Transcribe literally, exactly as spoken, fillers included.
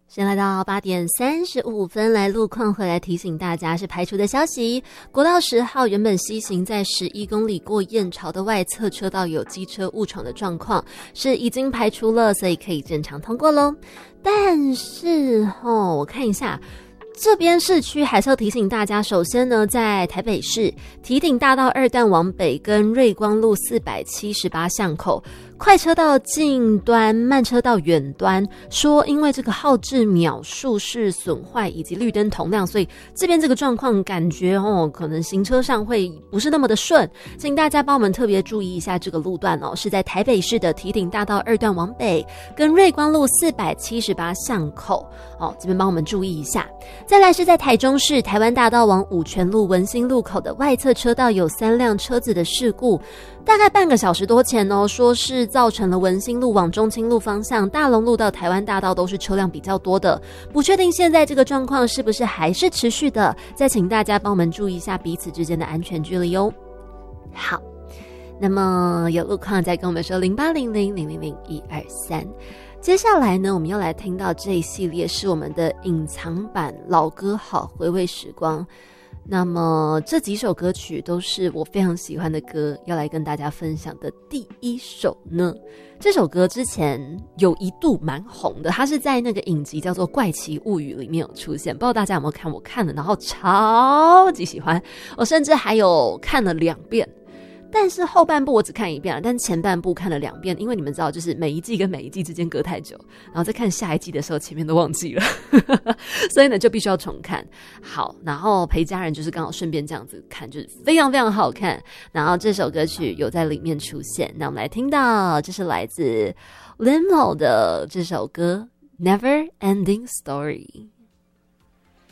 先来到八点三十五分，来路况回来提醒大家是排除的消息。国道十号原本西行在十一公里过燕巢的外侧车道有机车误闯的状况，是已经排除了，所以可以正常通过咯。但是哦，我看一下这边市区还是要提醒大家，首先呢，在台北市堤顶大道二段往北跟瑞光路四百七十八巷口，快车道近端，慢车道远端，说因为这个号志秒数是损坏以及绿灯同亮，所以这边这个状况感觉哦，可能行车上会不是那么的顺，请大家帮我们特别注意一下这个路段哦，是在台北市的堤顶大道二段往北跟瑞光路四百七十八巷口哦，这边帮我们注意一下。再来是在台中市台湾大道往五权路文心路口的外侧车道有三辆车子的事故，大概半个小时多前哦，说是造成了文心路往中清路方向、大龙路到台湾大道都是车辆比较多的，不确定现在这个状况是不是还是持续的，再请大家帮我们注意一下彼此之间的安全距离哦。好，那么有路况再跟我们说零八零零零零零一二三。接下来呢，我们要来听到这一系列是我们的隐藏版老歌好回味时光。那么这几首歌曲都是我非常喜欢的歌，要来跟大家分享的第一首呢，这首歌之前有一度蛮红的，它是在那个影集叫做《怪奇物语》里面有出现，不知道大家有没有看，我看了然后超级喜欢，我甚至还有看了两遍，但是后半部我只看一遍了，但前半部看了两遍，因为你们知道就是每一季跟每一季之间隔太久，然后再看下一季的时候前面都忘记了所以呢就必须要重看。好，然后陪家人就是刚好顺便这样子看，就是非常非常好看，然后这首歌曲有在里面出现，那我们来听到这是来自 Limo 的这首歌 Never Ending Story。